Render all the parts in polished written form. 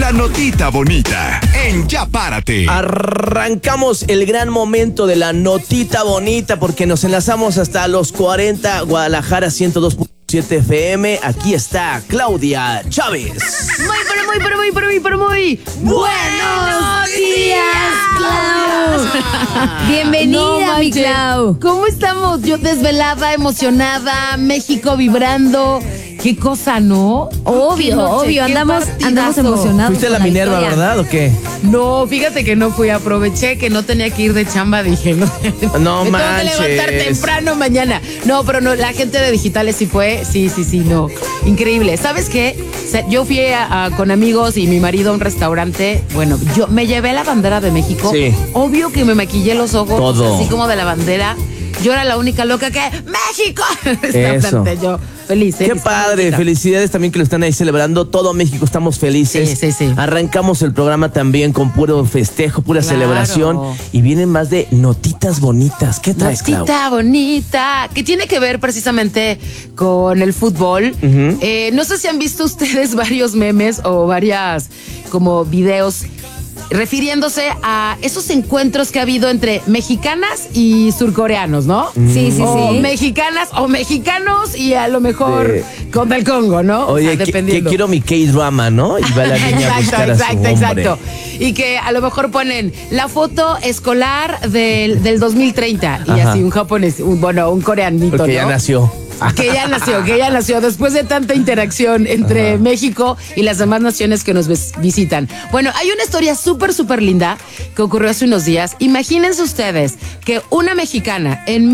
La notita bonita en Ya Párate. Arrancamos el gran momento de la notita bonita porque nos enlazamos hasta los 40 Guadalajara 102.7 FM. Aquí está Claudia Chávez. Muy buenos días, Clau. Bienvenida, mi Clau. ¿Cómo estamos? Yo desvelada, emocionada, México vibrando. Qué cosa, ¿no? Obvio, andamos emocionados. ¿Fuiste a la Minerva, verdad, o qué? No, fíjate que no fui, aproveché que no tenía que ir de chamba, dije, no manches. Tengo que levantar temprano mañana. No, pero no, la gente de Digitales sí fue, sí, no, increíble. ¿Sabes qué? Yo fui con amigos y mi marido a un restaurante, bueno, yo me llevé la bandera de México. Sí. Obvio que me maquillé los ojos, todo, así como de la bandera. Yo era la única loca que ¡México! Eso. Yo feliz. Qué padre, felicidades también que lo están ahí celebrando. Todo México estamos felices. Sí. Arrancamos el programa también con puro festejo, pura celebración. Y vienen más de notitas bonitas. ¿Qué traes, Clau? Notita bonita, que tiene que ver precisamente con el fútbol. No sé si han visto ustedes varios memes o varias como videos refiriéndose a esos encuentros que ha habido entre mexicanas y surcoreanos, ¿no? Sí. Mexicanas o mexicanos y a lo mejor con del Congo, ¿no? Oye, o sea, dependiendo. que quiero mi K-drama, ¿no? Y va la niña a buscar a su hombre. Exacto. Y que a lo mejor ponen la foto escolar del 2030 y así un japonés, un coreanito, porque ¿no? ya nació. Que ya nació después de tanta interacción entre México y las demás naciones que nos visitan. Bueno, hay una historia súper linda que ocurrió hace unos días. Imagínense ustedes que una mexicana en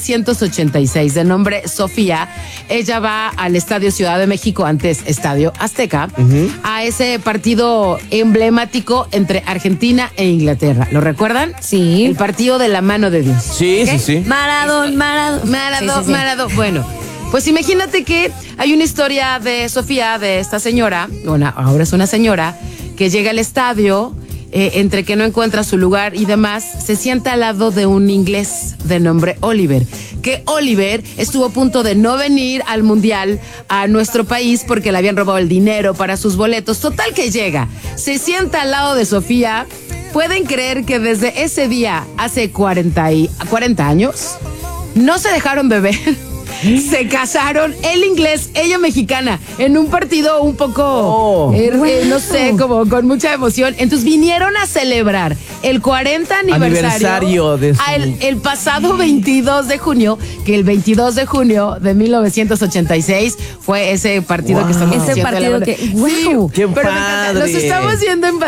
1986 de nombre Sofía, ella va al Estadio Ciudad de México, antes Estadio Azteca, a ese partido emblemático entre Argentina e Inglaterra. ¿Lo recuerdan? Sí. El partido de la mano de Dios. Sí. Maradona. Maradona. Bueno, pues imagínate que hay una historia de Sofía, de esta señora, bueno, ahora es una señora, que llega al estadio, entre que no encuentra su lugar y demás, se sienta al lado de un inglés de nombre Oliver. Que Oliver estuvo a punto de no venir al Mundial a nuestro país porque le habían robado el dinero para sus boletos. Total que llega, se sienta al lado de Sofía. ¿Pueden creer que desde ese día, hace 40 años, no se dejaron beber? Se casaron, él inglés, ella mexicana, en un partido un poco, no sé, como con mucha emoción. Entonces vinieron a celebrar el 40 aniversario de su... el pasado 22 de junio, que el 22 de junio de 1986 fue ese partido que estamos haciendo. Ese partido que, wow. ¡Qué pero padre! Nos estamos viendo en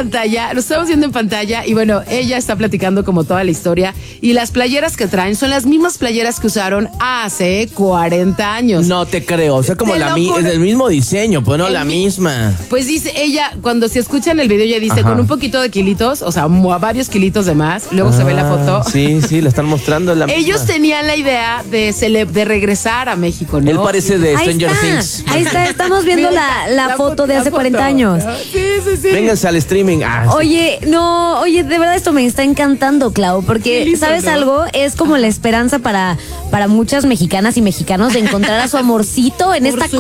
pantalla y bueno, ella está platicando como toda la historia y las playeras que traen son las mismas playeras que usaron hace 40 años. No te creo, o sea, como es el mismo diseño, pues no la misma. Pues dice ella, cuando se escucha en el video, ella dice, con un poquito de kilitos, o sea, varios kilitos de más, luego se ve la foto. Sí, la están mostrando. Ellos tenían la idea de regresar a México, ¿no? Él parece de Stranger Things. Ahí está, estamos viendo la foto de hace 40 años. Sí. Vénganse al streaming. Oye, de verdad esto me está encantando, Clau, porque, lindo, ¿sabes algo? Es como la esperanza para muchas mexicanas y mexicanos de encontrar a su amorcito en esta